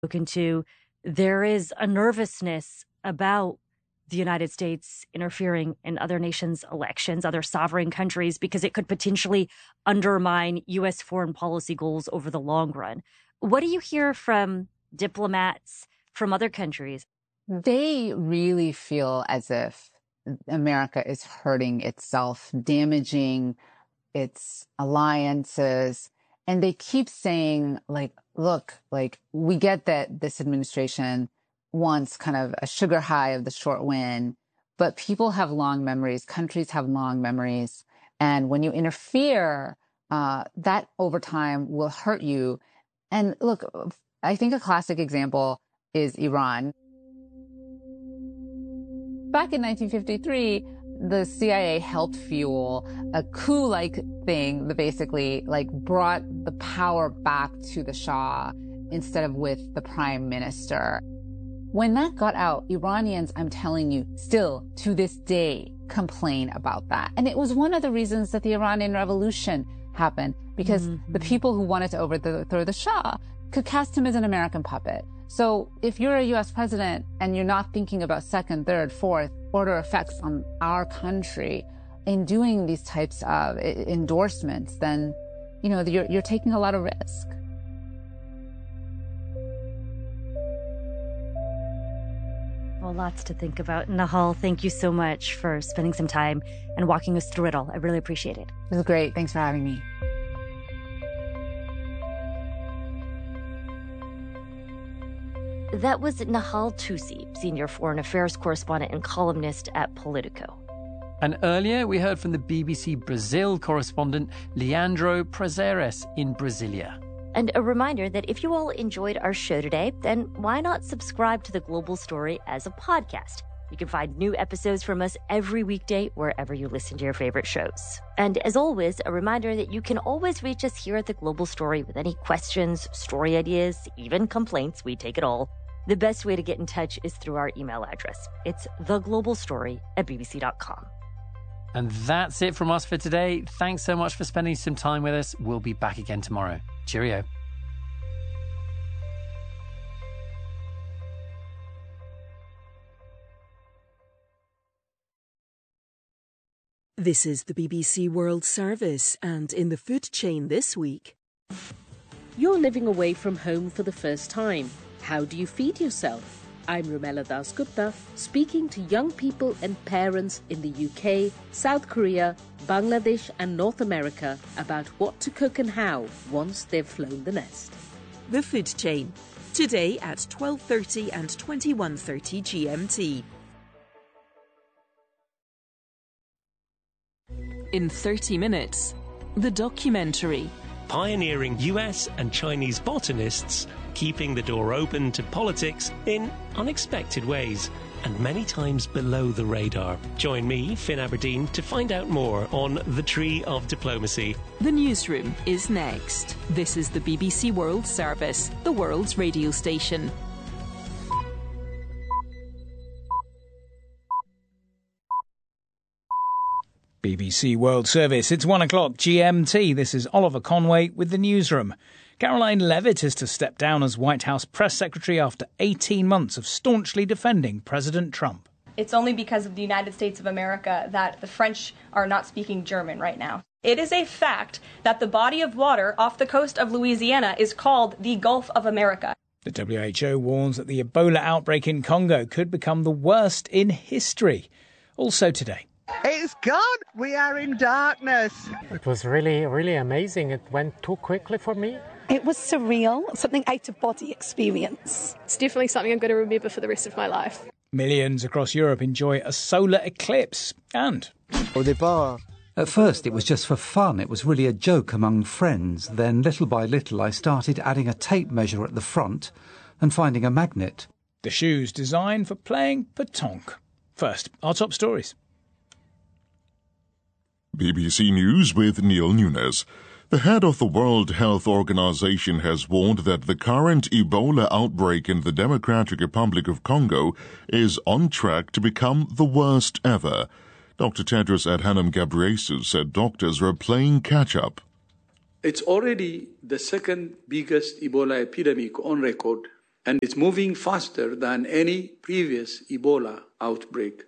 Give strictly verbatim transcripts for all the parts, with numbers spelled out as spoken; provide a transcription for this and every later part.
spoken to, there is a nervousness about the United States interfering in other nations' elections, other sovereign countries, because it could potentially undermine U S foreign policy goals over the long run. What do you hear from diplomats from other countries? They really feel as if America is hurting itself, damaging its alliances. And they keep saying, like, look, like, we get that this administration wants kind of a sugar high of the short win, but people have long memories, countries have long memories. And when you interfere, uh, that over time will hurt you. And look, I think a classic example is Iran. Back in nineteen fifty-three, the C I A helped fuel a coup-like thing that basically like brought the power back to the Shah instead of with the prime minister. When that got out, Iranians, I'm telling you, still to this day complain about that. And it was one of the reasons that the Iranian Revolution happened, because mm-hmm. the people who wanted to overthrow the Shah could cast him as an American puppet. So if you're a U S president and you're not thinking about second, third, fourth order effects on our country in doing these types of endorsements, then, you know, you're, you're taking a lot of risk. Well, lots to think about. Nehal, thank you so much for spending some time and walking us through it all. I really appreciate it. It was great. Thanks for having me. That was Nehal Tousi, senior foreign affairs correspondent and columnist at Politico. And earlier, we heard from the B B C Brazil correspondent Leandro Prazeres in Brasilia. And a reminder that if you all enjoyed our show today, then why not subscribe to The Global Story as a podcast? You can find new episodes from us every weekday wherever you listen to your favorite shows. And as always, a reminder that you can always reach us here at The Global Story with any questions, story ideas, even complaints. We take it all. The best way to get in touch is through our email address. It's theglobalstory at b b c dot com. And that's it from us for today. Thanks so much for spending some time with us. We'll be back again tomorrow. Cheerio. This is the B B C World Service, and in the food chain this week... You're living away from home for the first time. How do you feed yourself? I'm Rumela Dasgupta, speaking to young people and parents in the U K, South Korea, Bangladesh and North America about what to cook and how once they've flown the nest. The Food Chain, today at twelve thirty and twenty-one thirty G M T. In thirty minutes, the documentary. Pioneering U S and Chinese botanists keeping the door open to politics in unexpected ways and many times below the radar. Join me, Finn Aberdeen, to find out more on The Tree of Diplomacy. The Newsroom is next. This is the B B C World Service, the world's radio station. B B C World Service. It's one o'clock G M T. This is Oliver Conway with the Newsroom. Caroline Levitt is to step down as White House press secretary after eighteen months of staunchly defending President Trump. It's only because of the United States of America that the French are not speaking German right now. It is a fact that the body of water off the coast of Louisiana is called the Gulf of America. The W H O warns that the Ebola outbreak in Congo could become the worst in history. Also today. It's gone. We are in darkness. It was really, really amazing. It went too quickly for me. It was surreal, something out-of-body experience. It's definitely something I'm going to remember for the rest of my life. Millions across Europe enjoy a solar eclipse. And... At first it was just for fun. It was really a joke among friends. Then little by little I started adding a tape measure at the front and finding a magnet. The shoes designed for playing pétanque. First, our top stories. B B C News with Neil Nunes. The head of the World Health Organization has warned that the current Ebola outbreak in the Democratic Republic of Congo is on track to become the worst ever. Doctor Tedros Adhanom Ghebreyesus said doctors were playing catch-up. It's already the second biggest Ebola epidemic on record and it's moving faster than any previous Ebola outbreak.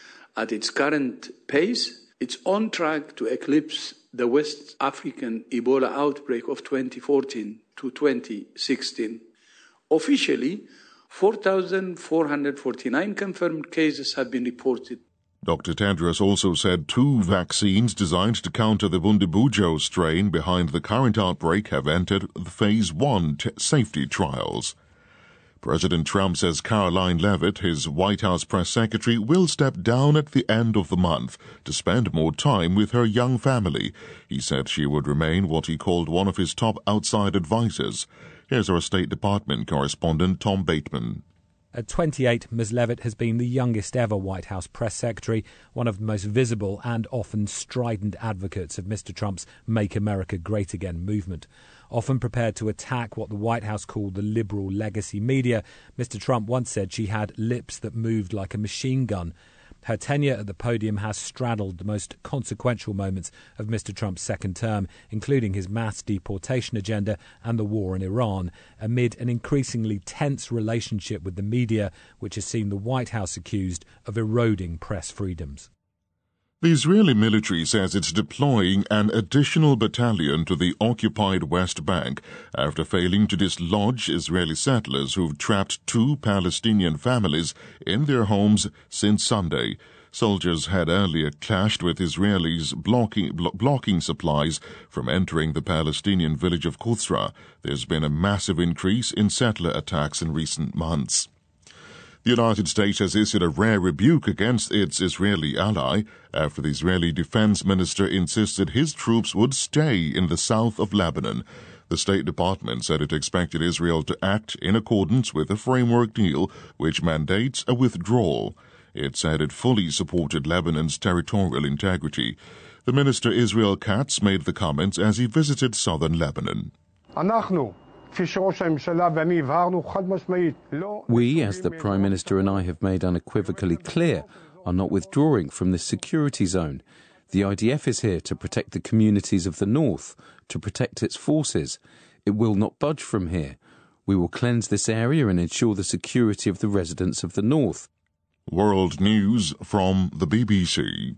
At its current pace, it's on track to eclipse the West African Ebola outbreak of twenty fourteen to twenty sixteen. Officially, four thousand four hundred forty-nine confirmed cases have been reported. Doctor Tedros also said two vaccines designed to counter the Bundibugyo strain behind the current outbreak have entered the phase one t- safety trials. President Trump says Caroline Leavitt, his White House press secretary, will step down at the end of the month to spend more time with her young family. He said she would remain what he called one of his top outside advisors. Here's our State Department correspondent Tom Bateman. At twenty-eight, Miz Leavitt has been the youngest ever White House press secretary, one of the most visible and often strident advocates of Mister Trump's Make America Great Again movement. Often prepared to attack what the White House called the liberal legacy media, Mister Trump once said she had lips that moved like a machine gun. Her tenure at the podium has straddled the most consequential moments of Mister Trump's second term, including his mass deportation agenda and the war in Iran, amid an increasingly tense relationship with the media, which has seen the White House accused of eroding press freedoms. The Israeli military says it's deploying an additional battalion to the occupied West Bank after failing to dislodge Israeli settlers who've trapped two Palestinian families in their homes since Sunday. Soldiers had earlier clashed with Israelis blocking, blo- blocking supplies from entering the Palestinian village of Qudsra. There's been a massive increase in settler attacks in recent months. The United States has issued a rare rebuke against its Israeli ally after the Israeli defense minister insisted his troops would stay in the south of Lebanon. The State Department said it expected Israel to act in accordance with a framework deal which mandates a withdrawal. It said it fully supported Lebanon's territorial integrity. The minister Israel Katz made the comments as he visited southern Lebanon. We, as the Prime Minister and I have made unequivocally clear, are not withdrawing from this security zone. The I D F is here to protect the communities of the north, to protect its forces. It will not budge from here. We will cleanse this area and ensure the security of the residents of the north. World News from the B B C.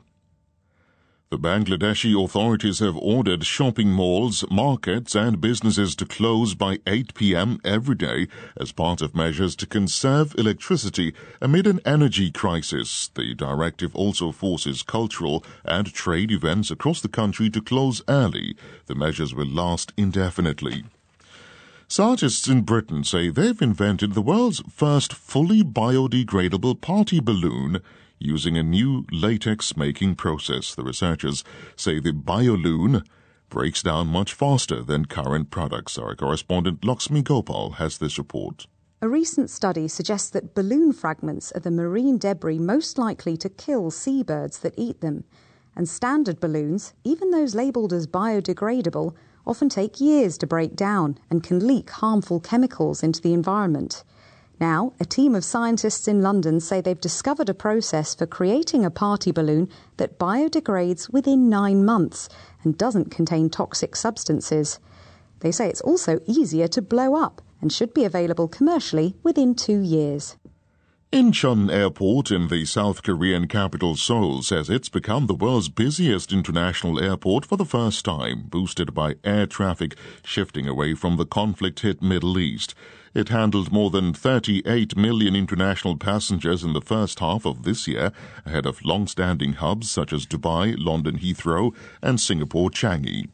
The Bangladeshi authorities have ordered shopping malls, markets and businesses to close by eight p.m. every day as part of measures to conserve electricity amid an energy crisis. The directive also forces cultural and trade events across the country to close early. The measures will last indefinitely. Scientists in Britain say they've invented the world's first fully biodegradable party balloon using a new latex-making process. The researchers say the Bioloon breaks down much faster than current products. Our correspondent Lakshmi Gopal has this report. A recent study suggests that balloon fragments are the marine debris most likely to kill seabirds that eat them. And standard balloons, even those labelled as biodegradable, often take years to break down and can leak harmful chemicals into the environment. Now, a team of scientists in London say they've discovered a process for creating a party balloon that biodegrades within nine months and doesn't contain toxic substances. They say it's also easier to blow up and should be available commercially within two years. Incheon Airport in the South Korean capital Seoul says it's become the world's busiest international airport for the first time, boosted by air traffic shifting away from the conflict-hit Middle East. It handled more than thirty-eight million international passengers in the first half of this year, ahead of long-standing hubs such as Dubai, London Heathrow, and Singapore Changi.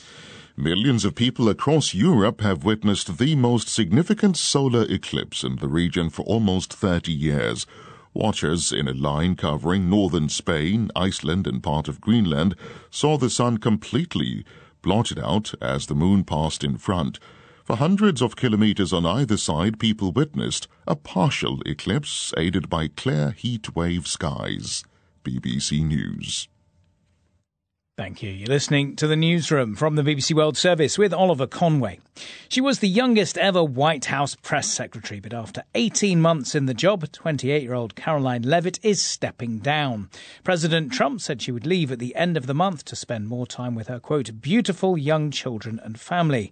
Millions of people across Europe have witnessed the most significant solar eclipse in the region for almost thirty years. Watchers in a line covering northern Spain, Iceland, and part of Greenland saw the sun completely blotted out as the moon passed in front. For hundreds of kilometers on either side, people witnessed a partial eclipse aided by clear heat wave skies. B B C News. Thank you. You're listening to the Newsroom from the B B C World Service with Oliver Conway. She was the youngest ever White House press secretary, but after eighteen months in the job, twenty-eight-year-old Caroline Leavitt is stepping down. President Trump said she would leave at the end of the month to spend more time with her, quote, beautiful young children and family.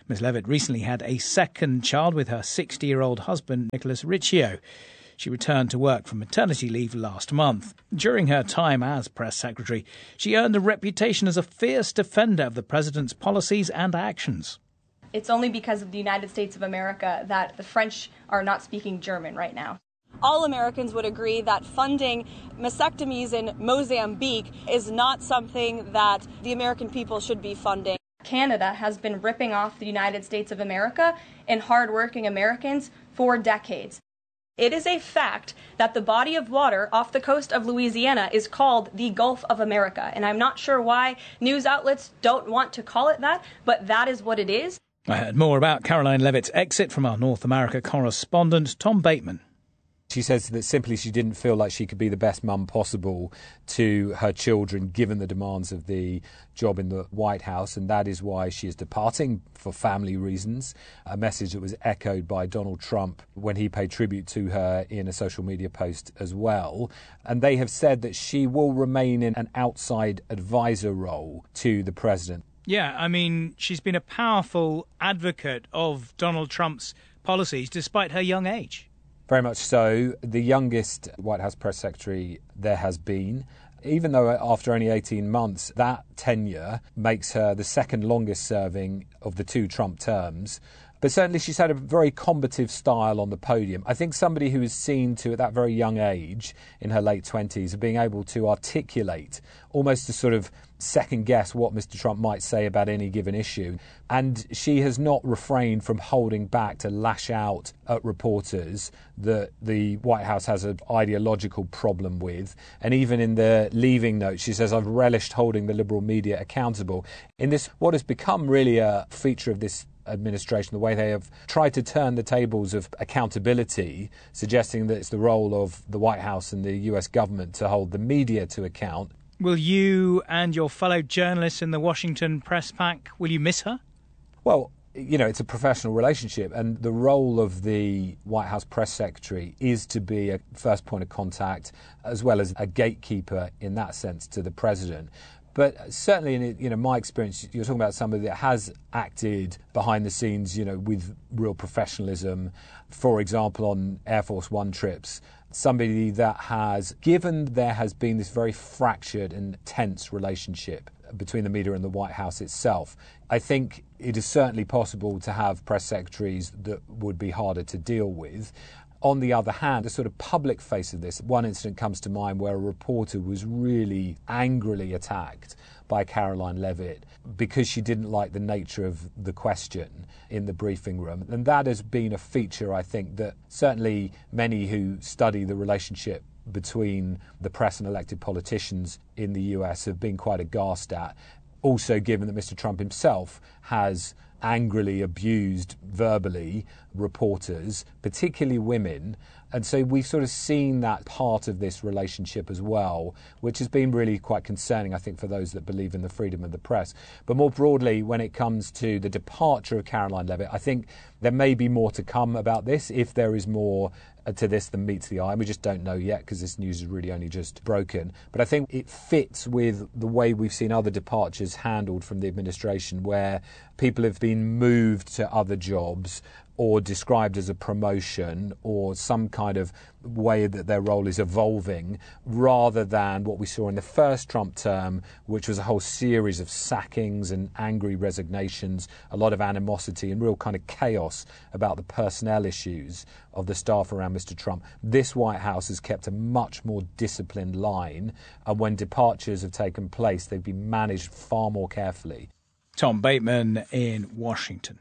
Miz Levitt recently had a second child with her sixty-year-old husband, Nicholas Riccio. She returned to work from maternity leave last month. During her time as press secretary, she earned a reputation as a fierce defender of the president's policies and actions. It's only because of the United States of America that the French are not speaking German right now. All Americans would agree that funding mastectomies in Mozambique is not something that the American people should be funding. Canada has been ripping off the United States of America and hardworking Americans for decades. It is a fact that the body of water off the coast of Louisiana is called the Gulf of America, and I'm not sure why news outlets don't want to call it that, but that is what it is. I heard more about Caroline Levitt's exit from our North America correspondent, Tom Bateman. She says that simply she didn't feel like she could be the best mum possible to her children given the demands of the job in the White House, and that is why she is departing for family reasons, a message that was echoed by Donald Trump when he paid tribute to her in a social media post as well. And they have said that she will remain in an outside advisor role to the president. Yeah, I mean, she's been a powerful advocate of Donald Trump's policies despite her young age. Very much so. The youngest White House press secretary there has been. Even though after only eighteen months, that tenure makes her the second longest serving of the two Trump terms. But certainly she's had a very combative style on the podium. I think somebody who is seen to, at that very young age, in her late twenties, being able to articulate, almost to sort of second guess what Mister Trump might say about any given issue. And she has not refrained from holding back to lash out at reporters that the White House has an ideological problem with. And even in the leaving note, she says, "I've relished holding the liberal media accountable." In this, what has become really a feature of this administration, the way they have tried to turn the tables of accountability, suggesting that it's the role of the White House and the U S government to hold the media to account. Will you and your fellow journalists in the Washington Press Pack, will you miss her? Well, you know, it's a professional relationship, and the role of the White House press secretary is to be a first point of contact as well as a gatekeeper in that sense to the president. But certainly, in you know my experience, you're talking about somebody that has acted behind the scenes, you know, with real professionalism. For example, on Air Force One trips, somebody that has, given there has been this very fractured and tense relationship between the media and the White House itself, I think it is certainly possible to have press secretaries that would be harder to deal with. On the other hand, the sort of public face of this, one incident comes to mind where a reporter was really angrily attacked by Caroline Levitt because she didn't like the nature of the question in the briefing room. And that has been a feature, I think, that certainly many who study the relationship between the press and elected politicians in the U S have been quite aghast at. Also, given that Mister Trump himself has angrily abused verbally reporters, particularly women. And so we've sort of seen that part of this relationship as well, which has been really quite concerning, I think, for those that believe in the freedom of the press. But more broadly, when it comes to the departure of Caroline Levitt, I think there may be more to come about this, if there is more to this than meets the eye. We just don't know yet because this news is really only just broken. But I think it fits with the way we've seen other departures handled from the administration, where people have been moved to other jobs or described as a promotion or some kind of way that their role is evolving, rather than what we saw in the first Trump term, which was a whole series of sackings and angry resignations, a lot of animosity and real kind of chaos about the personnel issues of the staff around Mister Trump. This White House has kept a much more disciplined line, and when departures have taken place, they've been managed far more carefully. Tom Bateman in Washington.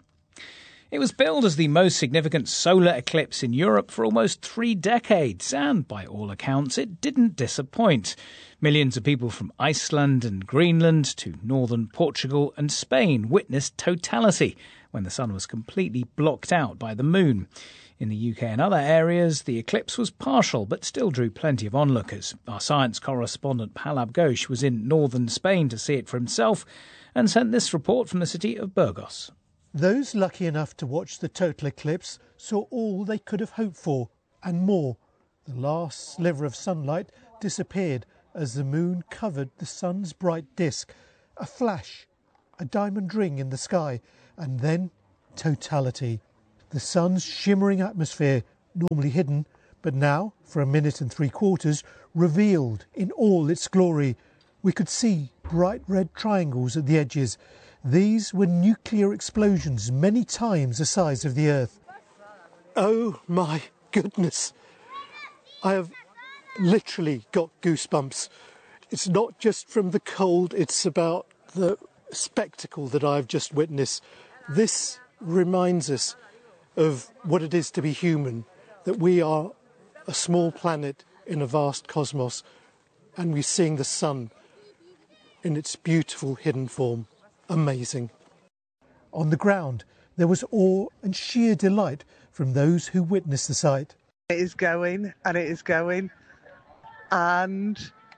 It was billed as the most significant solar eclipse in Europe for almost three decades, and by all accounts, it didn't disappoint. Millions of people from Iceland and Greenland to northern Portugal and Spain witnessed totality when the sun was completely blocked out by the moon. In the U K and other areas, the eclipse was partial but still drew plenty of onlookers. Our science correspondent Palab Ghosh was in northern Spain to see it for himself and sent this report from the city of Burgos. Those lucky enough to watch the total eclipse saw all they could have hoped for, and more. The last sliver of sunlight disappeared as the moon covered the sun's bright disk. A flash, a diamond ring in the sky, and then totality. The sun's shimmering atmosphere, normally hidden, but now, for a minute and three quarters, revealed in all its glory. We could see bright red triangles at the edges. These were nuclear explosions many times the size of the Earth. Oh my goodness! I have literally got goosebumps. It's not just from the cold, it's about the spectacle that I've just witnessed. This reminds us of what it is to be human, that we are a small planet in a vast cosmos, and we're seeing the sun in its beautiful hidden form. Amazing. On the ground, there was awe and sheer delight from those who witnessed the sight. It is going, and it is going, and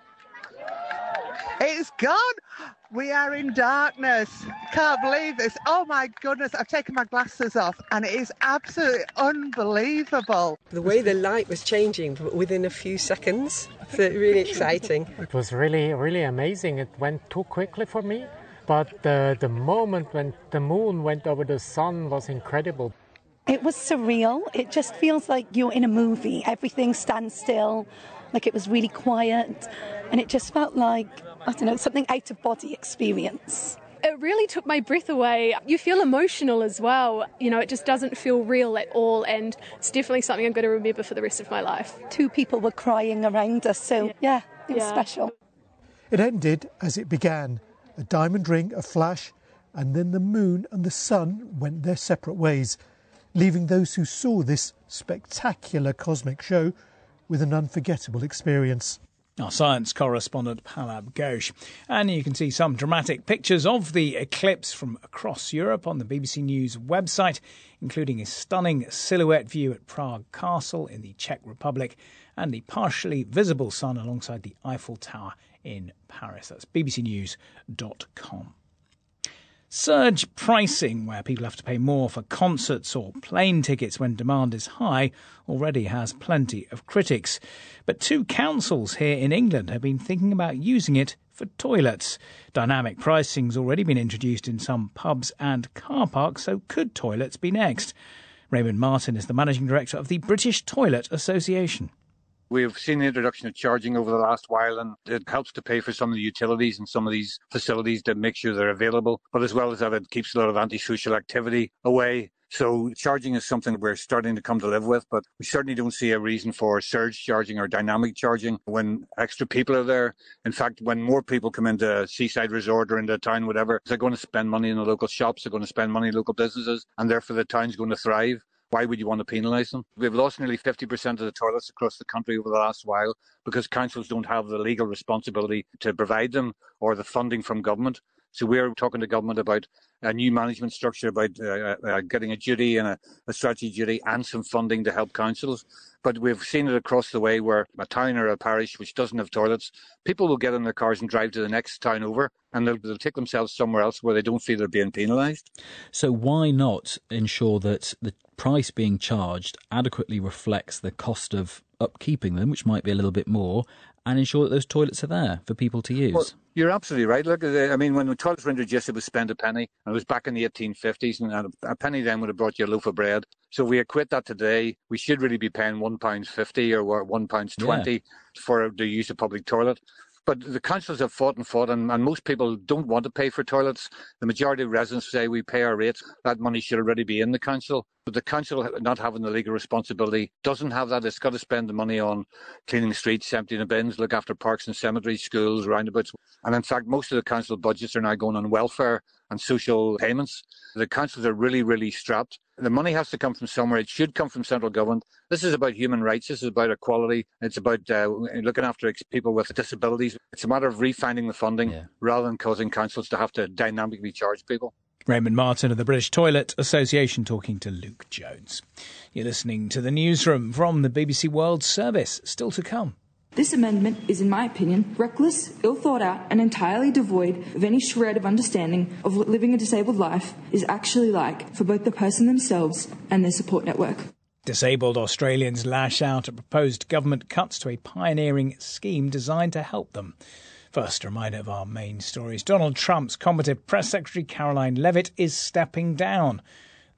it is gone. We are in darkness. Can't believe this. Oh my goodness, I've taken my glasses off and it is absolutely unbelievable. The way the light was changing within a few seconds, so really exciting. It was really, really amazing. It went too quickly for me, but the, the moment when the moon went over the sun was incredible. It was surreal. It just feels like you're in a movie. Everything stands still, like it was really quiet, and it just felt like, I don't know, something out-of-body experience. It really took my breath away. You feel emotional as well. You know, it just doesn't feel real at all, and it's definitely something I'm going to remember for the rest of my life. Two people were crying around us, so yeah, yeah it was yeah. special. It ended as it began. A diamond ring, a flash, and then the moon and the sun went their separate ways, leaving those who saw this spectacular cosmic show with an unforgettable experience. Our science correspondent Palab Ghosh. And you can see some dramatic pictures of the eclipse from across Europe on the B B C News website, including a stunning silhouette view at Prague Castle in the Czech Republic and the partially visible sun alongside the Eiffel Tower in Paris. That's b b c news dot com. Surge pricing, where people have to pay more for concerts or plane tickets when demand is high, already has plenty of critics. But two councils here in England have been thinking about using it for toilets. Dynamic pricing's already been introduced in some pubs and car parks, so could toilets be next? Raymond Martin is the managing director of the British Toilet Association. We've seen the introduction of charging over the last while, and it helps to pay for some of the utilities and some of these facilities to make sure they're available. But as well as that, it keeps a lot of antisocial activity away. So charging is something we're starting to come to live with, but we certainly don't see a reason for surge charging or dynamic charging when extra people are there. In fact, when more people come into a seaside resort or into a town, whatever, they're going to spend money in the local shops, they're going to spend money in local businesses, and therefore the town's going to thrive. Why would you want to penalise them? We've lost nearly fifty percent of the toilets across the country over the last while because councils don't have the legal responsibility to provide them or the funding from government. So we're talking to government about a new management structure, about uh, uh, getting a duty and a, a strategy duty and some funding to help councils. But we've seen it across the way where a town or a parish which doesn't have toilets, people will get in their cars and drive to the next town over, and they'll, they'll take themselves somewhere else where they don't feel they're being penalised. So why not ensure that the price being charged adequately reflects the cost of upkeeping them, which might be a little bit more, and ensure that those toilets are there for people to use? Well, you're absolutely right. Look, I mean, when the toilets were introduced, it was spend a penny. And it was back in the eighteen fifties, and a penny then would have brought you a loaf of bread. So if we equate that today, we should really be paying one pound fifty or one pound twenty yeah. for the use of public toilet. But the councils have fought and fought, and, and most people don't want to pay for toilets. The majority of residents say we pay our rates. That money should already be in the council. But the council, not having the legal responsibility, doesn't have that. It's got to spend the money on cleaning the streets, emptying the bins, look after parks and cemeteries, schools, roundabouts. And in fact, most of the council budgets are now going on welfare and social payments. The councils are really, really strapped. The money has to come from somewhere. It should come from central government. This is about human rights. This is about equality. It's about uh, looking after people with disabilities. It's a matter of refinding the funding yeah. rather than causing councils to have to dynamically charge people. Raymond Martin of the British Toilet Association talking to Luke Jones. You're listening to the newsroom from the B B C World Service. Still to come. This amendment is, in my opinion, reckless, ill thought out and entirely devoid of any shred of understanding of what living a disabled life is actually like for both the person themselves and their support network. Disabled Australians lash out at proposed government cuts to a pioneering scheme designed to help them. First, a reminder of our main stories. Donald Trump's combative press secretary Caroline Leavitt is stepping down.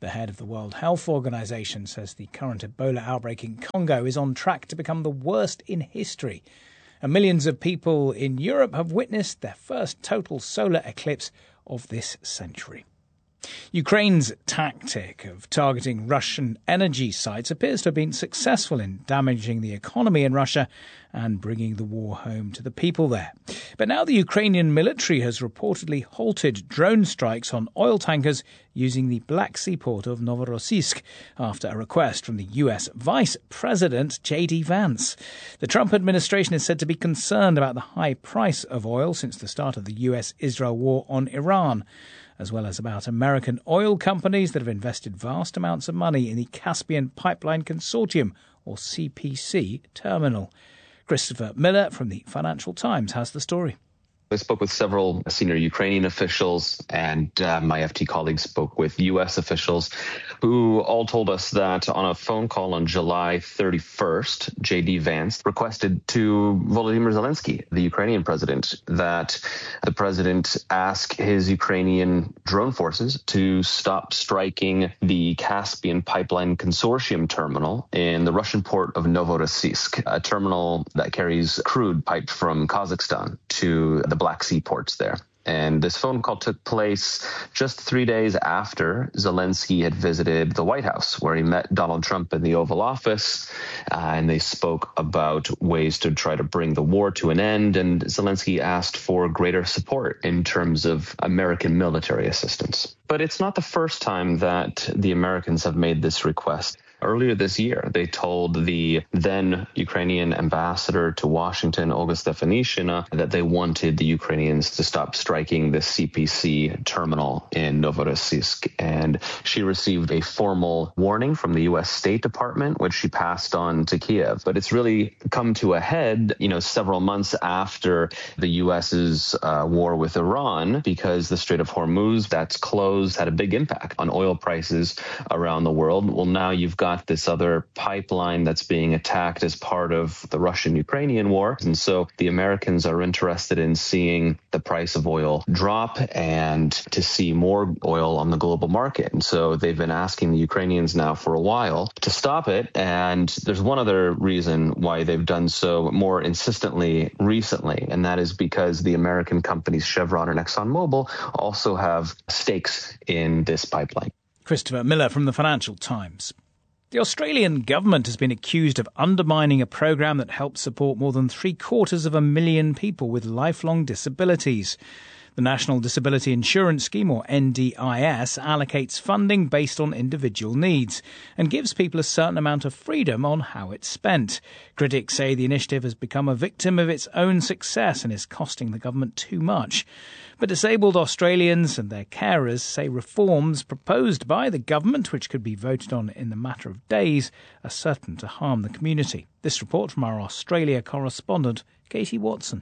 The head of the World Health Organization says the current Ebola outbreak in Congo is on track to become the worst in history. And millions of people in Europe have witnessed their first total solar eclipse of this century. Ukraine's tactic of targeting Russian energy sites appears to have been successful in damaging the economy in Russia and bringing the war home to the people there. But now the Ukrainian military has reportedly halted drone strikes on oil tankers using the Black Sea port of Novorossiysk after a request from the U S Vice President J D Vance. The Trump administration is said to be concerned about the high price of oil since the start of the U S Israel war on Iran, as well as about American oil companies that have invested vast amounts of money in the Caspian Pipeline Consortium, or C P C, terminal. Christopher Miller from the Financial Times has the story. I spoke with several senior Ukrainian officials, and uh, my F T colleagues spoke with U S officials who all told us that on a phone call on July thirty-first, J D Vance requested to Volodymyr Zelensky, the Ukrainian president, that the president ask his Ukrainian drone forces to stop striking the Caspian Pipeline Consortium terminal in the Russian port of Novorossiysk, a terminal that carries crude piped from Kazakhstan to the Black Sea ports there. And this phone call took place just three days after Zelensky had visited the White House, where he met Donald Trump in the Oval Office, uh, and they spoke about ways to try to bring the war to an end. And Zelensky asked for greater support in terms of American military assistance. But it's not the first time that the Americans have made this request. Earlier this year, they told the then Ukrainian ambassador to Washington, Olga Stefanishina, that they wanted the Ukrainians to stop striking the C P C terminal in Novorossiysk. And she received a formal warning from the U S State Department, which she passed on to Kiev. But it's really come to a head, you know, several months after the U S's uh, war with Iran, because the Strait of Hormuz that's closed had a big impact on oil prices around the world. Well, now you've got this other pipeline that's being attacked as part of the Russian-Ukrainian war. And so the Americans are interested in seeing the price of oil drop and to see more oil on the global market. And so they've been asking the Ukrainians now for a while to stop it. And there's one other reason why they've done so more insistently recently, and that is because the American companies Chevron and ExxonMobil also have stakes in this pipeline. Christopher Miller from the Financial Times. The Australian government has been accused of undermining a programme that helps support more than three quarters of a million people with lifelong disabilities. The National Disability Insurance Scheme, or N D I S, allocates funding based on individual needs and gives people a certain amount of freedom on how it's spent. Critics say the initiative has become a victim of its own success and is costing the government too much. But disabled Australians and their carers say reforms proposed by the government, which could be voted on in the matter of days, are certain to harm the community. This report from our Australia correspondent, Katie Watson.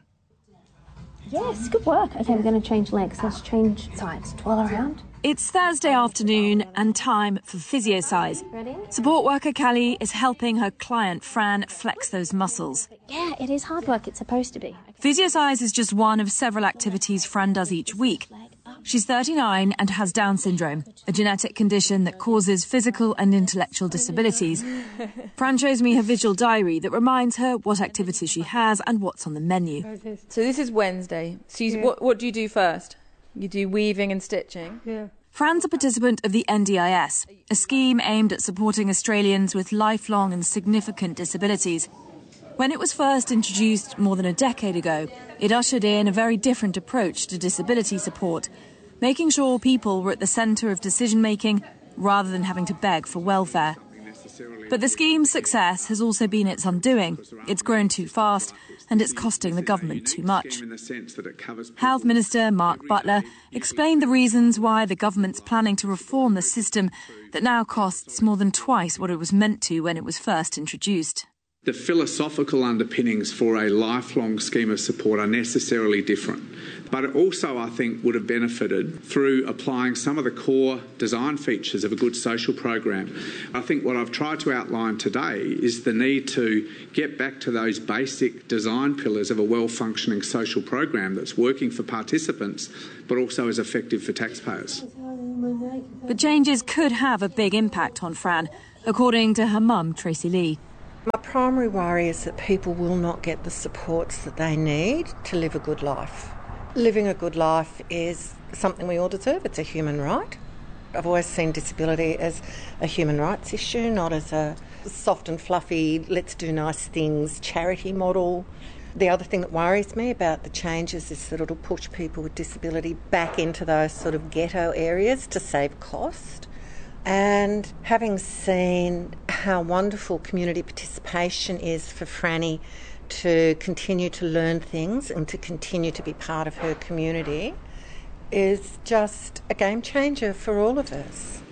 Yes, good work. Okay, we're going to change legs. Let's change sides. Twirl around. It's Thursday afternoon and time for PhysioSize. Ready? Support worker Callie is helping her client Fran flex those muscles. Yeah, it is hard work. It's supposed to be. PhysioSize is just one of several activities Fran does each week. She's thirty-nine and has Down syndrome, a genetic condition that causes physical and intellectual disabilities. Fran shows me her visual diary that reminds her what activities she has and what's on the menu. So this is Wednesday. So you, Yeah. what, what do you do first? You do weaving and stitching? Yeah. Fran's a participant of the N D I S, a scheme aimed at supporting Australians with lifelong and significant disabilities. When it was first introduced more than a decade ago, it ushered in a very different approach to disability support, making sure people were at the centre of decision-making rather than having to beg for welfare. But the scheme's success has also been its undoing. It's grown too fast and it's costing the government too much. Health Minister Mark Butler explained the reasons why the government's planning to reform the system that now costs more than twice what it was meant to when it was first introduced. The philosophical underpinnings for a lifelong scheme of support are necessarily different. But it also, I think, would have benefited through applying some of the core design features of a good social program. I think what I've tried to outline today is the need to get back to those basic design pillars of a well-functioning social program that's working for participants, but also is effective for taxpayers. But changes could have a big impact on Fran, according to her mum, Tracy Lee. My primary worry is that people will not get the supports that they need to live a good life. Living a good life is something we all deserve. It's a human right. I've always seen disability as a human rights issue, not as a soft and fluffy, let's do nice things, charity model. The other thing that worries me about the changes is that it'll push people with disability back into those sort of ghetto areas to save cost. And having seen how wonderful community participation is for Franny to continue to learn things and to continue to be part of her community is just a game changer for all of us.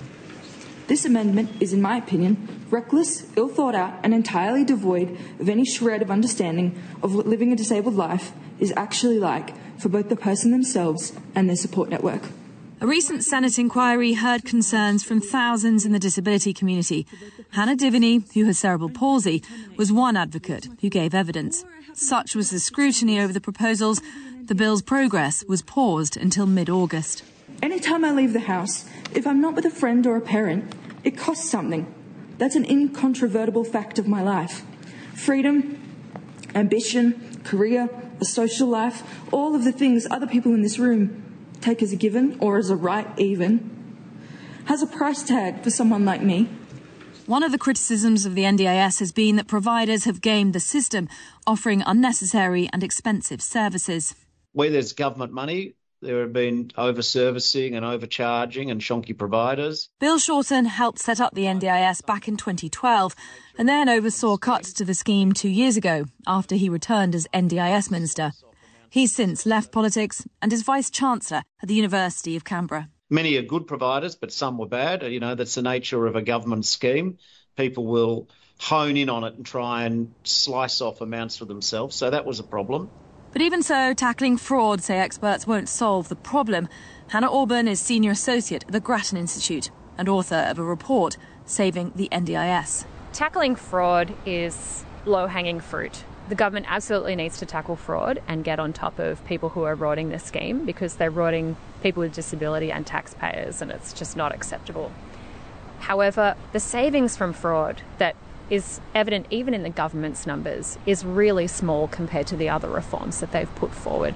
This amendment is, in my opinion, reckless, ill thought out, and entirely devoid of any shred of understanding of what living a disabled life is actually like for both the person themselves and their support network. A recent Senate inquiry heard concerns from thousands in the disability community. Hannah Diviney, who has cerebral palsy, was one advocate who gave evidence. Such was the scrutiny over the proposals, the bill's progress was paused until mid-August. Anytime I leave the house, if I'm not with a friend or a parent, it costs something. That's an incontrovertible fact of my life. Freedom, ambition, career, a social life, all of the things other people in this room take as a given, or as a right even, has a price tag for someone like me. One of the criticisms of the N D I S has been that providers have gamed the system, offering unnecessary and expensive services. Where there's government money, there have been over-servicing and overcharging and shonky providers. Bill Shorten helped set up the N D I S back in twenty twelve and then oversaw cuts to the scheme two years ago after he returned as N D I S Minister. He's since left politics and is Vice-Chancellor at the University of Canberra. Many are good providers, but some were bad. You know, that's the nature of a government scheme. People will hone in on it and try and slice off amounts for themselves. So that was a problem. But even so, tackling fraud, say experts, won't solve the problem. Hannah Auburn is Senior Associate at the Grattan Institute and author of a report, Saving the N D I S. Tackling fraud is low-hanging fruit. The government absolutely needs to tackle fraud and get on top of people who are rorting the scheme, because they're rorting people with disability and taxpayers, and it's just not acceptable. However, the savings from fraud that is evident even in the government's numbers is really small compared to the other reforms that they've put forward.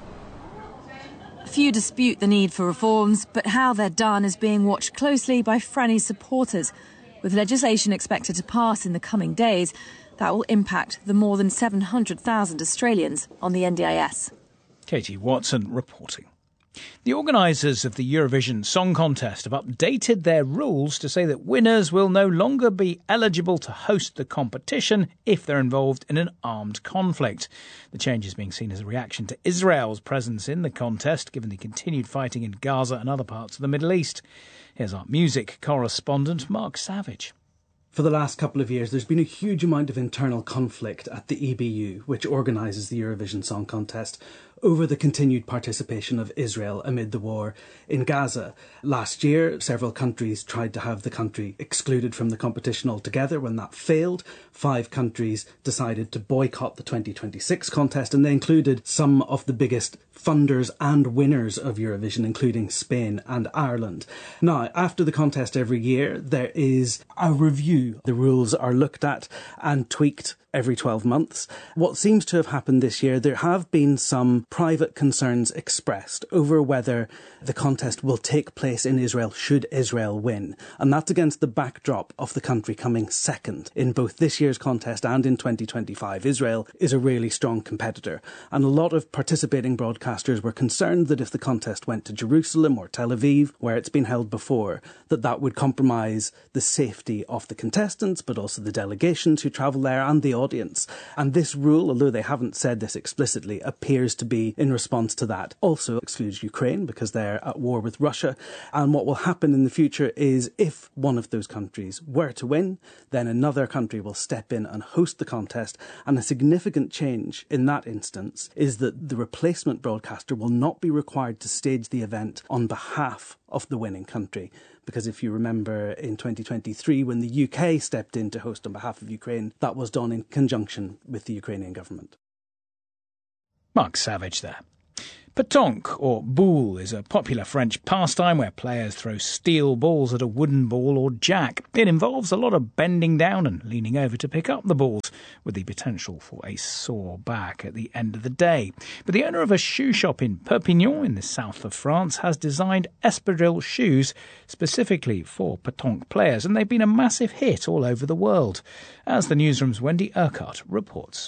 Few dispute the need for reforms, but how they're done is being watched closely by Franny's supporters. With legislation expected to pass in the coming days, that will impact the more than seven hundred thousand Australians on the N D I S. Katie Watson reporting. The organisers of the Eurovision Song Contest have updated their rules to say that winners will no longer be eligible to host the competition if they're involved in an armed conflict. The change is being seen as a reaction to Israel's presence in the contest, given the continued fighting in Gaza and other parts of the Middle East. Here's our music correspondent, Mark Savage. For the last couple of years, there's been a huge amount of internal conflict at the E B U, which organises the Eurovision Song Contest, over the continued participation of Israel amid the war in Gaza. Last year, several countries tried to have the country excluded from the competition altogether. When that failed, five countries decided to boycott the twenty twenty-six contest, and they included some of the biggest funders and winners of Eurovision, including Spain and Ireland. Now, after the contest every year, there is a review. The rules are looked at and tweaked every twelve months. What seems to have happened this year, there have been some private concerns expressed over whether the contest will take place in Israel should Israel win. And that's against the backdrop of the country coming second in both this year's contest and in twenty twenty-five. Israel is a really strong competitor. And a lot of participating broadcasters were concerned that if the contest went to Jerusalem or Tel Aviv, where it's been held before, that that would compromise the safety of the contestants, but also the delegations who travel there and the audience. And this rule, although they haven't said this explicitly, appears to be in response to that. Also excludes Ukraine because they're at war with Russia. And what will happen in the future is if one of those countries were to win, then another country will step in and host the contest. And a significant change in that instance is that the replacement broadcaster will not be required to stage the event on behalf of the winning country. Because if you remember in twenty twenty-three, when the U K stepped in to host on behalf of Ukraine, that was done in conjunction with the Ukrainian government. Mark Savage there. Pétanque, or boule, is a popular French pastime where players throw steel balls at a wooden ball or jack. It involves a lot of bending down and leaning over to pick up the balls, with the potential for a sore back at the end of the day. But the owner of a shoe shop in Perpignan in the south of France has designed espadrille shoes specifically for pétanque players, and they've been a massive hit all over the world, as the newsroom's Wendy Urquhart reports.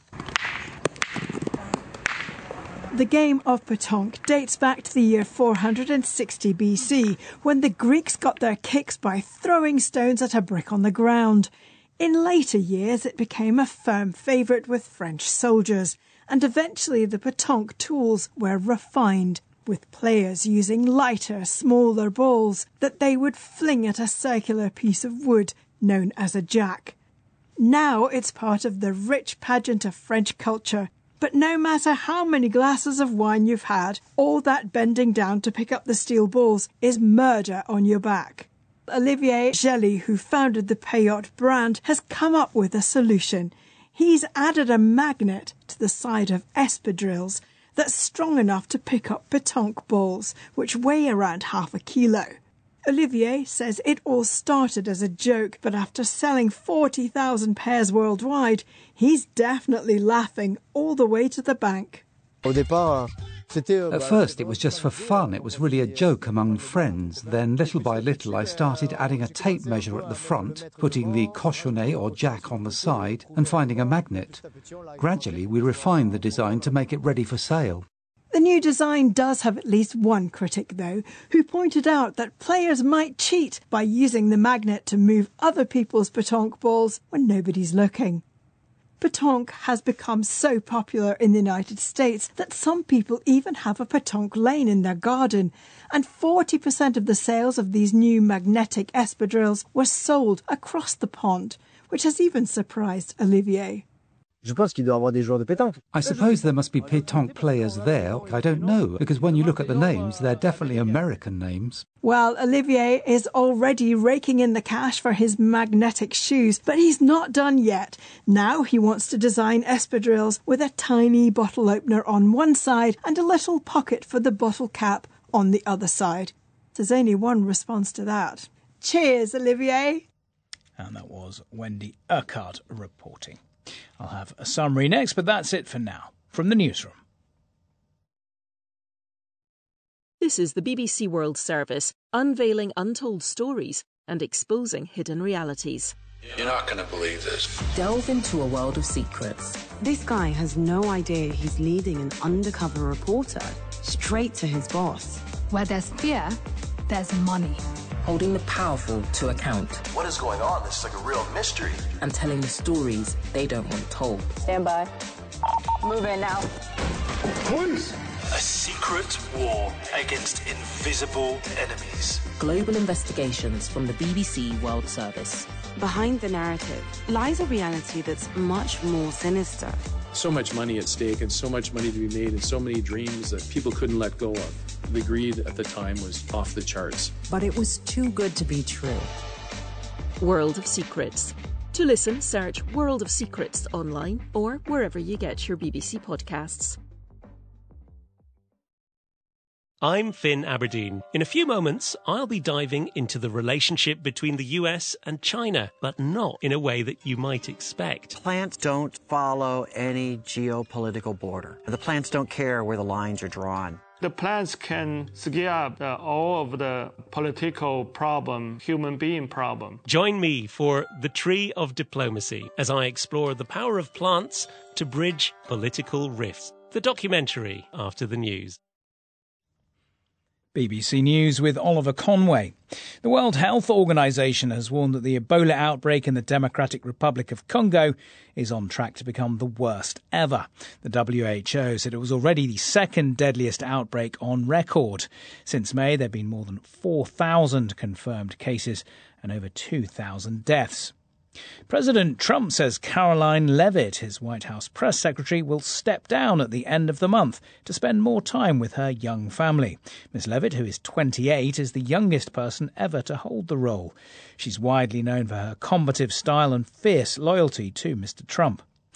The game of pétanque dates back to the year four hundred sixty B C, when the Greeks got their kicks by throwing stones at a brick on the ground. In later years, it became a firm favourite with French soldiers, and eventually the pétanque tools were refined, with players using lighter, smaller balls that they would fling at a circular piece of wood known as a jack. Now it's part of the rich pageant of French culture. But no matter how many glasses of wine you've had, all that bending down to pick up the steel balls is murder on your back. Olivier Gély, who founded the Peyote brand, has come up with a solution. He's added a magnet to the side of espadrilles that's strong enough to pick up pétanque balls, which weigh around half a kilo. Olivier says it all started as a joke, but after selling forty thousand pairs worldwide, he's definitely laughing all the way to the bank. At first it was just for fun, it was really a joke among friends. Then little by little I started adding a tape measure at the front, putting the cochonnet or jack on the side and finding a magnet. Gradually we refined the design to make it ready for sale. The new design does have at least one critic, though, who pointed out that players might cheat by using the magnet to move other people's pétanque balls when nobody's looking. Pétanque has become so popular in the United States that some people even have a pétanque lane in their garden, and forty percent of the sales of these new magnetic espadrilles were sold across the pond, which has even surprised Olivier. I suppose there must be pétanque players there. I don't know, because when you look at the names, they're definitely American names. Well, Olivier is already raking in the cash for his magnetic shoes, but he's not done yet. Now he wants to design espadrilles with a tiny bottle opener on one side and a little pocket for the bottle cap on the other side. There's only one response to that. Cheers, Olivier! And that was Wendy Urquhart reporting. I'll have a summary next, but that's it for now. From the newsroom. This is the B B C World Service, unveiling untold stories and exposing hidden realities. You're not going to believe this. Delve into a world of secrets. This guy has no idea he's leading an undercover reporter straight to his boss. Where there's fear, there's money. Holding the powerful to account. What is going on? This is like a real mystery. And telling the stories they don't want told. Stand by. Move in now. Police! A secret war against invisible enemies. Global investigations from the B B C World Service. Behind the narrative lies a reality that's much more sinister. So much money at stake and so much money to be made and so many dreams that people couldn't let go of. The greed at the time was off the charts. But it was too good to be true. World of Secrets. To listen, search World of Secrets online or wherever you get your B B C podcasts. I'm Finn Aberdeen. In a few moments, I'll be diving into the relationship between the U S and China, but not in a way that you might expect. Plants don't follow any geopolitical border. The plants don't care where the lines are drawn. The plants can scale up uh, all of the political problem, human being problem. Join me for The Tree of Diplomacy as I explore the power of plants to bridge political rifts. The documentary after the news. B B C News with Oliver Conway. The World Health Organization has warned that the Ebola outbreak in the Democratic Republic of Congo is on track to become the worst ever. The W H O said it was already the second deadliest outbreak on record. Since May, there have been more than four thousand confirmed cases and over two thousand deaths. President Trump says Caroline Leavitt, his White House press secretary, will step down at the end of the month to spend more time with her young family. Miss Leavitt, who is twenty-eight, is the youngest person ever to hold the role. She's widely known for her combative style and fierce loyalty to Mister Trump.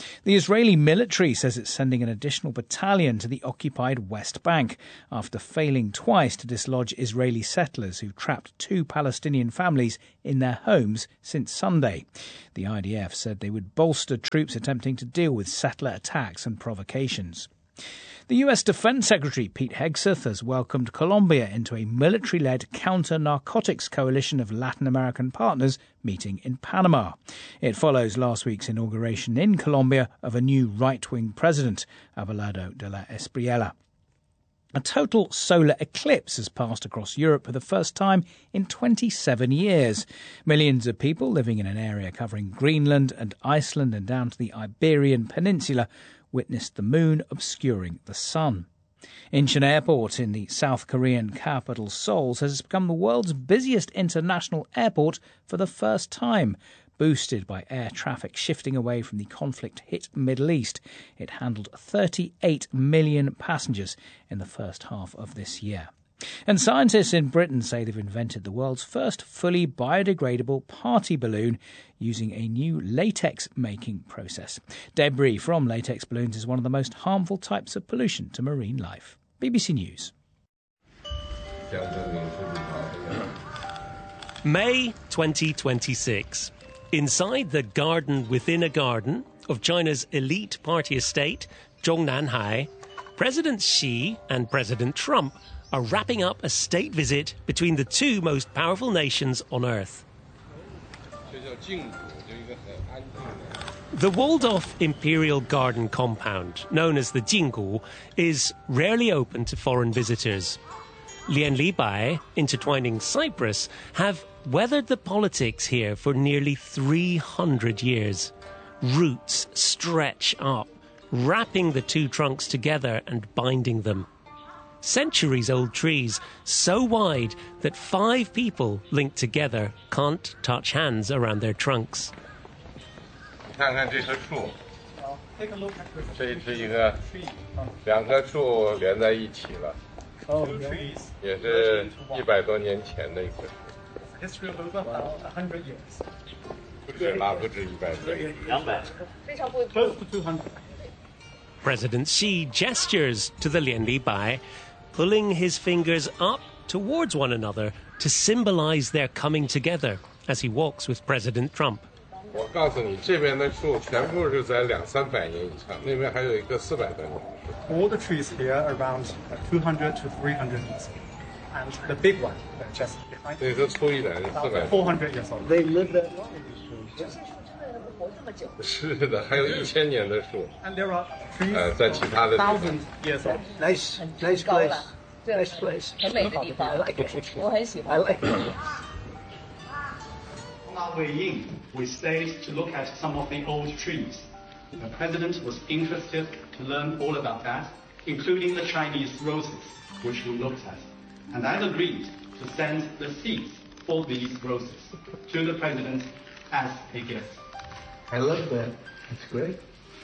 The Israeli military says it's sending an additional battalion to the occupied West Bank after failing twice to dislodge Israeli settlers who've trapped two Palestinian families in their homes since Sunday. The I D F said they would bolster troops attempting to deal with settler attacks and provocations. The U S Defense Secretary Pete Hegseth has welcomed Colombia into a military-led counter-narcotics coalition of Latin American partners meeting in Panama. It follows last week's inauguration in Colombia of a new right-wing president, Abelardo de la Espriella. A total solar eclipse has passed across Europe for the first time in twenty-seven years. Millions of people living in an area covering Greenland and Iceland and down to the Iberian Peninsula witnessed the moon obscuring the sun. Incheon Airport in the South Korean capital Seoul has become the world's busiest international airport for the first time. Boosted by air traffic shifting away from the conflict-hit Middle East, it handled thirty-eight million passengers in the first half of this year. And scientists in Britain say they've invented the world's first fully biodegradable party balloon using a new latex-making process. Debris from latex balloons is one of the most harmful types of pollution to marine life. B B C News. May twenty twenty-six. Inside the garden within a garden of China's elite party estate, Zhongnanhai, President Xi and President Trump are wrapping up a state visit between the two most powerful nations on Earth. The walled-off Imperial Garden compound, known as the Jinggu, is rarely open to foreign visitors. Lian Libai, intertwining Cyprus, have weathered the politics here for nearly three hundred years. Roots stretch up, wrapping the two trunks together and binding them. Centuries-old trees, so wide that five people linked together can't touch hands around their trunks. Take a look at this. 这是一个两棵树连在一起了。也是一百多年前的一棵树。History of over a hundred years. 不止啦，不止一百岁。两百。Close to two hundred. President Xi gestures to the Lian Libai, pulling his fingers up towards one another to symbolize their coming together as he walks with President Trump. 我告诉你，这边的树全部是在两三百年以上，那边还有一个四百多年。 All the trees here are around two hundred to three hundred years old, and the big one just behind. 这个粗一点是四百。 four hundred years old. They live that long. 是的，还有一千年的树。 And there are trees 呃，在其他的 thousand years old. Nice, nice place. Nice place. 很美的地方， I like it. 我很喜欢。 I like it. On our way in, we stayed to look at some of the old trees. The president was interested to learn all about that, including the Chinese roses, which we looked at. And I agreed to send the seeds for these roses to the president as a gift. I love that. It's great.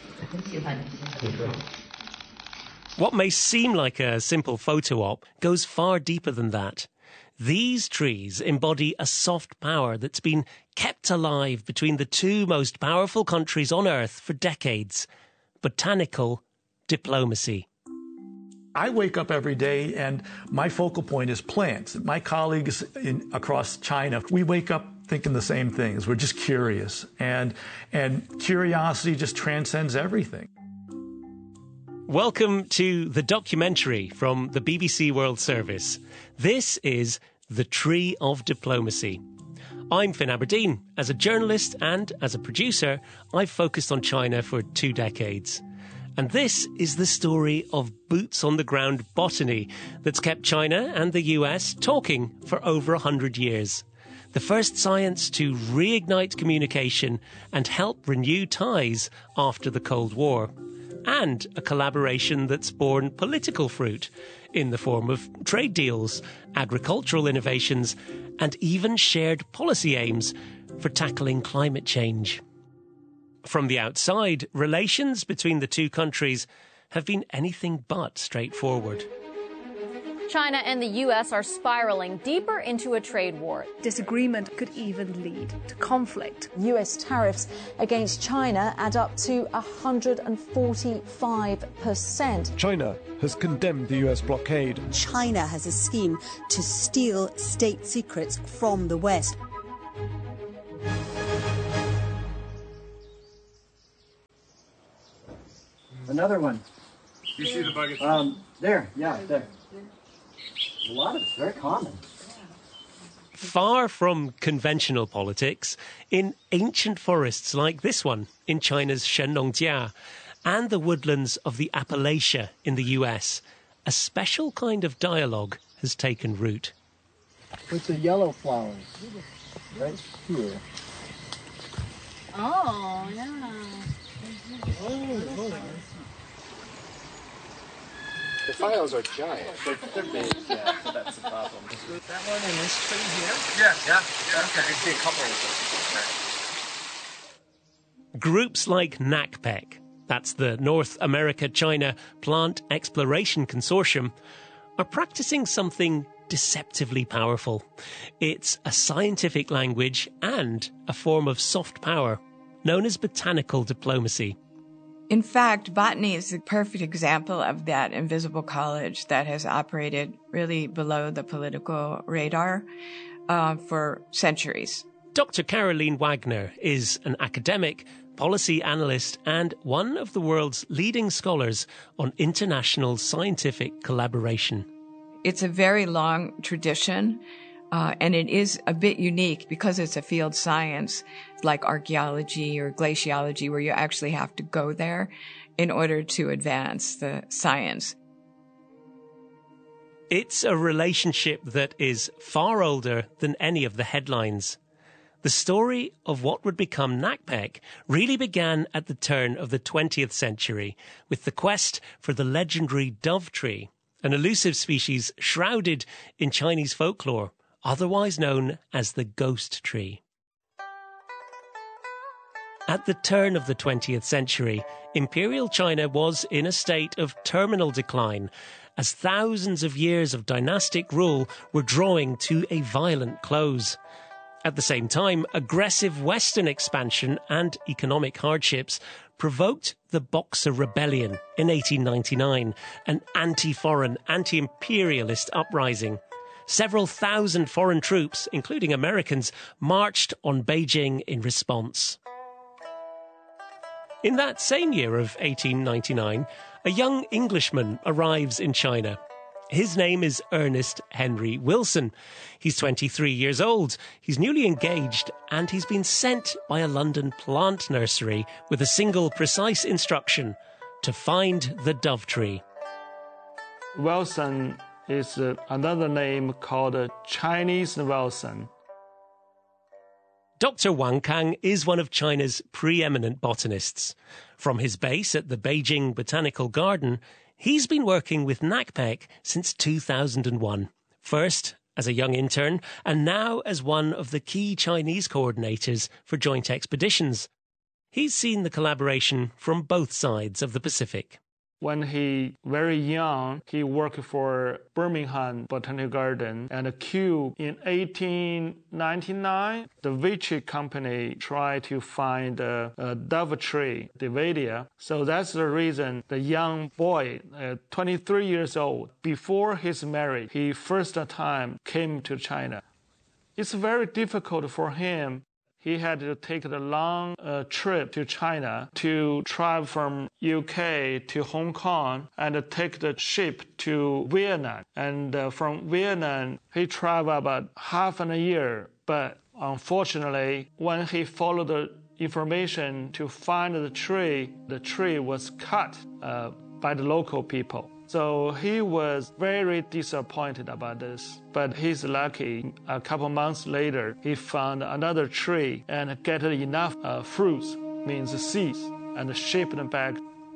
What may seem like a simple photo op goes far deeper than that. These trees embody a soft power that's been kept alive between the two most powerful countries on Earth for decades. Botanical diplomacy. I wake up every day and my focal point is plants. My colleagues in, across China, we wake up thinking the same things. We're just curious. And, and curiosity just transcends everything. Welcome to the documentary from the B B C World Service. This is The Tree of Diplomacy. I'm Finn Aberdeen. As a journalist and as a producer, I've focused on China for two decades. And this is the story of boots-on-the-ground botany that's kept China and the U S talking for over a hundred years. The first science to reignite communication and help renew ties after the Cold War. And a collaboration that's borne political fruit in the form of trade deals, agricultural innovations, and even shared policy aims for tackling climate change. From the outside, relations between the two countries have been anything but straightforward. China and the U S are spiraling deeper into a trade war. Disagreement could even lead to conflict. U S tariffs against China add up to one hundred forty-five percent. China has condemned the U S blockade. China has a scheme to steal state secrets from the West. Another one. You see the bucket? Um, there, yeah, there. A lot of it's very common. Far from conventional politics, in ancient forests like this one in China's Shenlongjia and the woodlands of the Appalachia in the U S, a special kind of dialogue has taken root. With the yellow flowers, right here. Oh, yeah. Oh, the files are giant. They're, they're big, yeah, so that's the problem. That one and this tree here? Yeah, yeah, yeah. Okay, I see a couple of them. Groups like NACPEC, that's the North America-China Plant Exploration Consortium, are practicing something deceptively powerful. It's a scientific language and a form of soft power known as botanical diplomacy. In fact, botany is a perfect example of that invisible college that has operated really below the political radar uh, for centuries. Doctor Caroline Wagner is an academic, policy analyst, and one of the world's leading scholars on international scientific collaboration. It's a very long tradition. Uh, and it is a bit unique because it's a field science like archaeology or glaciology where you actually have to go there in order to advance the science. It's a relationship that is far older than any of the headlines. The story of what would become NACPEC really began at the turn of the twentieth century with the quest for the legendary dove tree, an elusive species shrouded in Chinese folklore, otherwise known as the ghost tree. At the turn of the twentieth century, Imperial China was in a state of terminal decline, as thousands of years of dynastic rule were drawing to a violent close. At the same time, aggressive Western expansion and economic hardships provoked the Boxer Rebellion in eighteen ninety-nine, an anti-foreign, anti-imperialist uprising. Several thousand foreign troops, including Americans, marched on Beijing in response. In that same year of eighteen ninety-nine, a young Englishman arrives in China. His name is Ernest Henry Wilson. He's twenty-three years old, he's newly engaged, and he's been sent by a London plant nursery with a single precise instruction: to find the dove tree. Wilson is uh, another name called uh, Chinese Wilson. Doctor Wang Kang is one of China's preeminent botanists. From his base at the Beijing Botanical Garden, he's been working with NACPEC since two thousand one, first as a young intern and now as one of the key Chinese coordinators for joint expeditions. He's seen the collaboration from both sides of the Pacific. When he very young, he worked for Birmingham Botanical Garden and Kew. In eighteen ninety-nine, the Vichy company tried to find a, a dove tree, Divadia. So that's the reason the young boy, uh, twenty-three years old, before his marriage, he first time came to China. It's very difficult for him. He had to take a long uh, trip to China to travel from U K to Hong Kong and uh, take the ship to Vietnam. And uh, from Vietnam, he traveled about half an year. But unfortunately, when he followed the information to find the tree, the tree was cut uh, by the local people. So he was very disappointed about this, but he's lucky. A couple months later, he found another tree and get enough uh, fruits, means seeds, and shipped them back.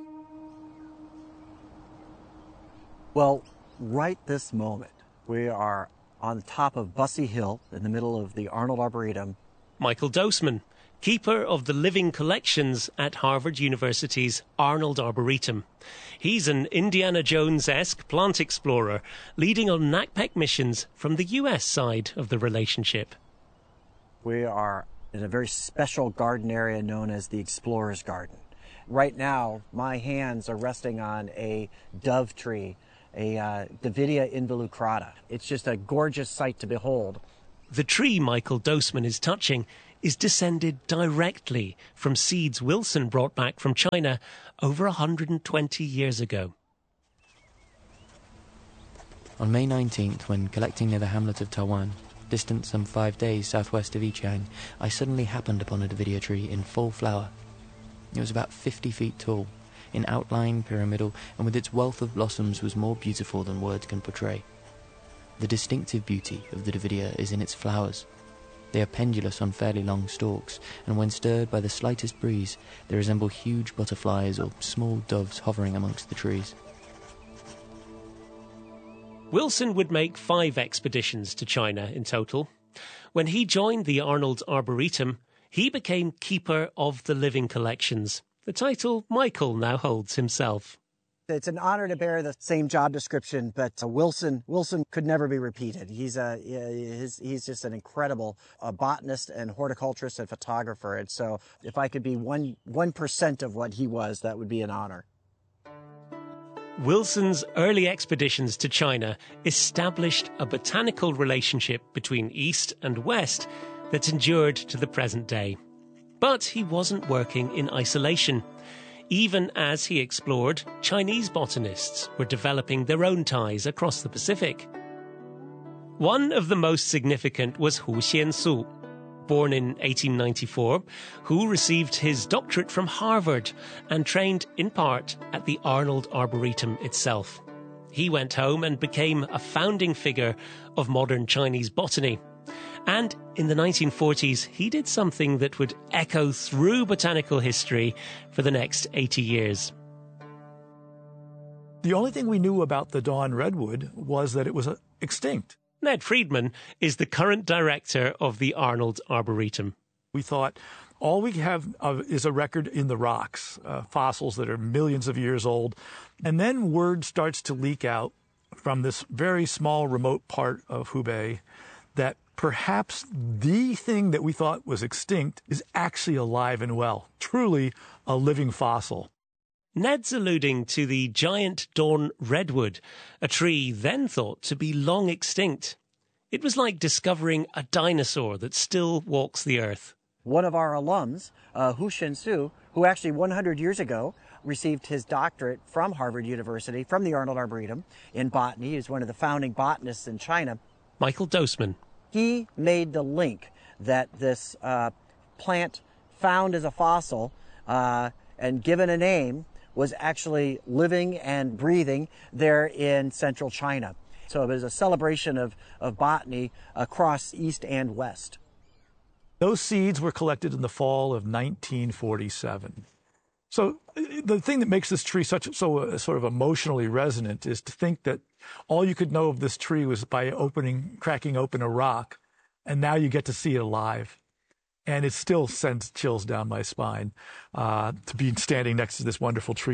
Well, right this moment, we are on the top of Bussey Hill in the middle of the Arnold Arboretum. Michael Doseman, keeper of the living collections at Harvard University's Arnold Arboretum. He's an Indiana Jones-esque plant explorer, leading on N A C P E C missions from the U S side of the relationship. We are in a very special garden area known as the Explorer's Garden. Right now, my hands are resting on a dove tree, a uh, Davidia involucrata. It's just a gorgeous sight to behold. The tree Michael Doseman is touching is descended directly from seeds Wilson brought back from China over one hundred twenty years ago. On May nineteenth, when collecting near the hamlet of Tawan, distant some five days southwest of Yichang, I suddenly happened upon a Davidia tree in full flower. It was about fifty feet tall, in outline, pyramidal, and with its wealth of blossoms was more beautiful than words can portray. The distinctive beauty of the Davidia is in its flowers. They are pendulous on fairly long stalks, and when stirred by the slightest breeze, they resemble huge butterflies or small doves hovering amongst the trees. Wilson would make five expeditions to China in total. When he joined the Arnold Arboretum, he became keeper of the living collections, the title Michael now holds himself. It's an honor to bear the same job description, but uh, Wilson Wilson could never be repeated. He's a he's, he's just an incredible uh, botanist and horticulturist and photographer. And so, if I could be one one percent of what he was, that would be an honor. Wilson's early expeditions to China established a botanical relationship between East and West that's endured to the present day. But he wasn't working in isolation. Even as he explored, Chinese botanists were developing their own ties across the Pacific. One of the most significant was Hu Xiansu, born in eighteen ninety-four, who received his doctorate from Harvard and trained in part at the Arnold Arboretum itself. He went home and became a founding figure of modern Chinese botany. And in the nineteen forties, he did something that would echo through botanical history for the next eighty years. The only thing we knew about the dawn redwood was that it was uh, extinct. Ned Friedman is the current director of the Arnold Arboretum. We thought all we have of is a record in the rocks, uh, fossils that are millions of years old. And then word starts to leak out from this very small remote part of Hubei that perhaps the thing that we thought was extinct is actually alive and well, truly a living fossil. Ned's alluding to the giant dawn redwood, a tree then thought to be long extinct. It was like discovering a dinosaur that still walks the earth. One of our alums, uh, Hu Xiansu, who actually one hundred years ago received his doctorate from Harvard University, from the Arnold Arboretum, in botany. He was one of the founding botanists in China. Michael Doseman. He made the link that this uh, plant found as a fossil uh, and given a name was actually living and breathing there in central China. So it was a celebration of, of botany across East and West. Those seeds were collected in the fall of nineteen forty-seven. So the thing that makes this tree such so uh, sort of emotionally resonant is to think that all you could know of this tree was by opening, cracking open a rock, and now you get to see it alive. And it still sends chills down my spine uh, to be standing next to this wonderful tree.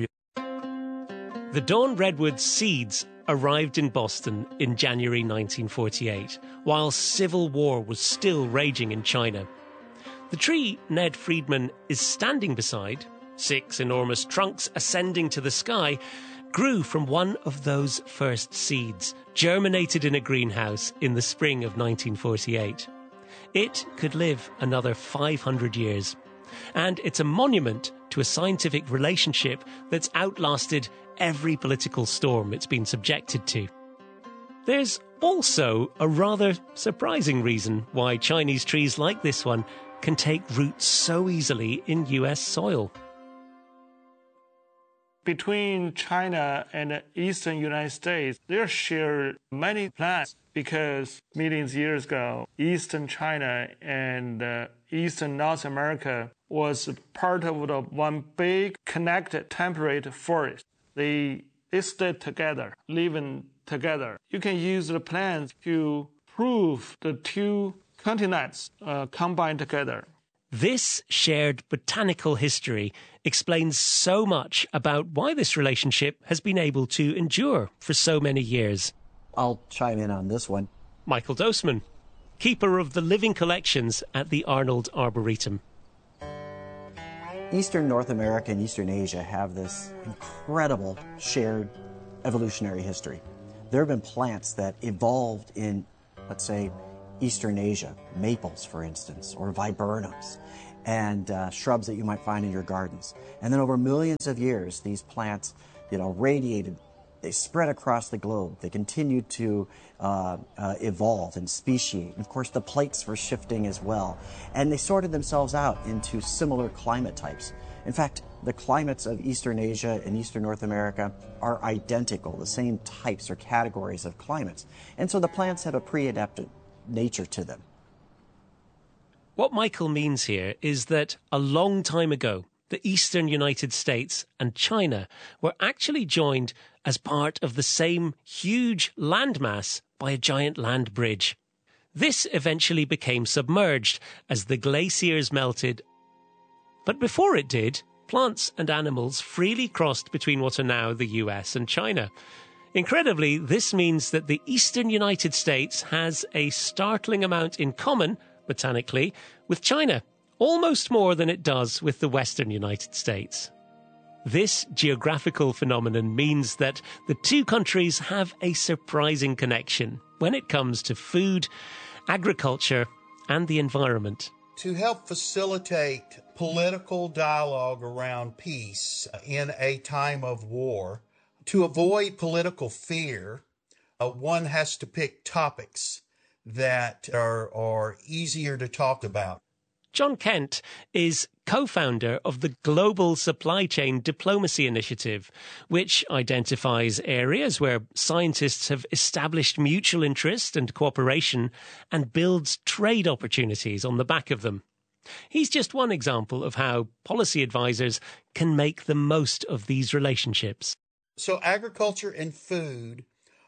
The dawn redwood seeds arrived in Boston in January nineteen forty-eight, while civil war was still raging in China. The tree Ned Friedman is standing beside, six enormous trunks ascending to the sky, grew from one of those first seeds, germinated in a greenhouse in the spring of nineteen forty-eight. It could live another five hundred years. And it's a monument to a scientific relationship that's outlasted every political storm it's been subjected to. There's also a rather surprising reason why Chinese trees like this one can take root so easily in U S soil. Between China and the eastern United States, there share many plants because millions of years ago, eastern China and uh, eastern North America was part of the one big connected temperate forest. They, they stayed together, living together. You can use the plants to prove the two continents uh, combined together. This shared botanical history explains so much about why this relationship has been able to endure for so many years. I'll chime in on this one. Michael Dosman, keeper of the living collections at the Arnold Arboretum. Eastern North America and Eastern Asia have this incredible shared evolutionary history. There have been plants that evolved in, let's say, Eastern Asia, maples, for instance, or viburnums, and uh, shrubs that you might find in your gardens. And then over millions of years, these plants, you know, radiated, they spread across the globe. They continued to uh, uh, evolve and speciate. And of course, the plates were shifting as well. And they sorted themselves out into similar climate types. In fact, the climates of Eastern Asia and Eastern North America are identical, the same types or categories of climates. And so the plants have a pre-adapted nature to them. What Michael means here is that a long time ago, the eastern United States and China were actually joined as part of the same huge landmass by a giant land bridge. This eventually became submerged as the glaciers melted. But before it did, plants and animals freely crossed between what are now the U S and China. Incredibly, this means that the eastern United States has a startling amount in common, botanically, with China, almost more than it does with the western United States. This geographical phenomenon means that the two countries have a surprising connection when it comes to food, agriculture, and the environment. To help facilitate political dialogue around peace in a time of war, to avoid political fear, uh, one has to pick topics that are, are easier to talk about. John Kent is co-founder of the Global Supply Chain Diplomacy Initiative, which identifies areas where scientists have established mutual interest and cooperation and builds trade opportunities on the back of them. He's just one example of how policy advisors can make the most of these relationships. So agriculture and food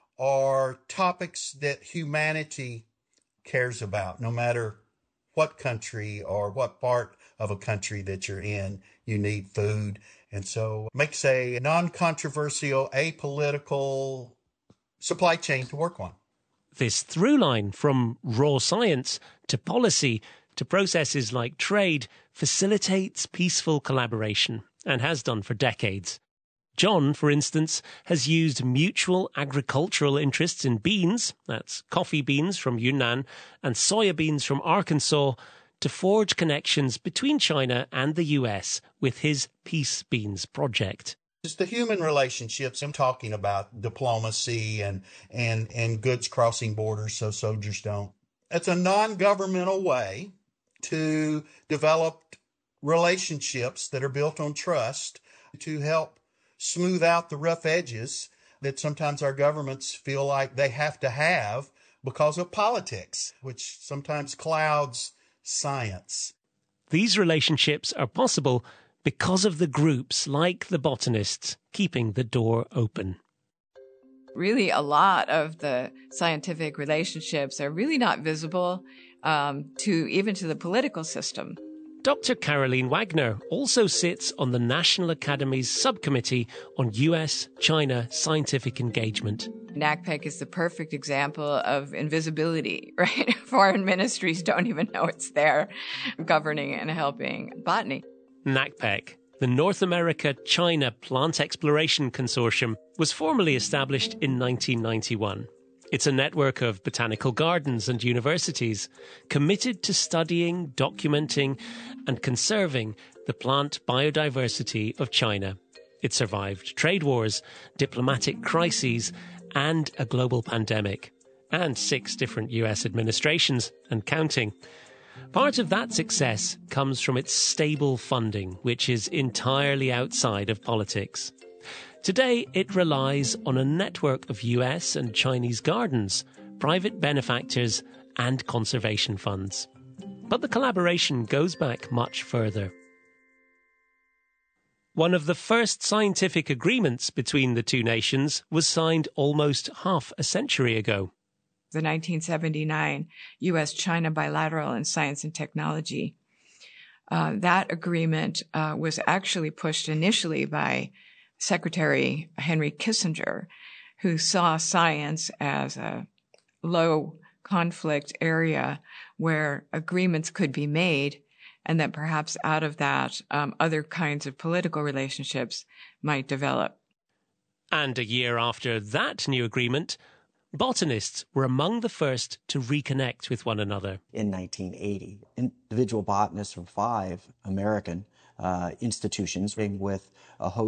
are topics that humanity cares about, no matter what country or what part of a country that you're in, you need food. And so it makes a non-controversial, apolitical supply chain to work on. This through line from raw science to policy to processes like trade facilitates peaceful collaboration and has done for decades. John, for instance, has used mutual agricultural interests in beans, that's coffee beans from Yunnan, and soya beans from Arkansas, to forge connections between China and the U S with his Peace Beans project. It's the human relationships. I'm talking about diplomacy and, and, and goods crossing borders so soldiers don't. It's a non-governmental way to develop relationships that are built on trust to help smooth out the rough edges that sometimes our governments feel like they have to have because of politics, which sometimes clouds science. These relationships are possible because of the groups like the botanists keeping the door open. Really, a lot of the scientific relationships are really not visible um, to even to the political system. Doctor Caroline Wagner also sits on the National Academy's subcommittee on U S China scientific engagement. NACPEC is the perfect example of invisibility, right? Foreign ministries don't even know it's there, governing and helping botany. NACPEC, the North America-China Plant Exploration Consortium, was formally established in nineteen ninety-one. It's a network of botanical gardens and universities committed to studying, documenting, and conserving the plant biodiversity of China. It survived trade wars, diplomatic crises, and a global pandemic, and six different U S administrations and counting. Part of that success comes from its stable funding, which is entirely outside of politics. Today, it relies on a network of U S and Chinese gardens, private benefactors, and conservation funds. But the collaboration goes back much further. One of the first scientific agreements between the two nations was signed almost half a century ago. The nineteen seventy-nine U S China Bilateral in Science and Technology Uh, that agreement uh, was actually pushed initially by Secretary Henry Kissinger, who saw science as a low conflict area where agreements could be made, and that perhaps out of that, um, other kinds of political relationships might develop. And a year after that new agreement, botanists were among the first to reconnect with one another. In nineteen eighty, individual botanists from five American uh, institutions, with a host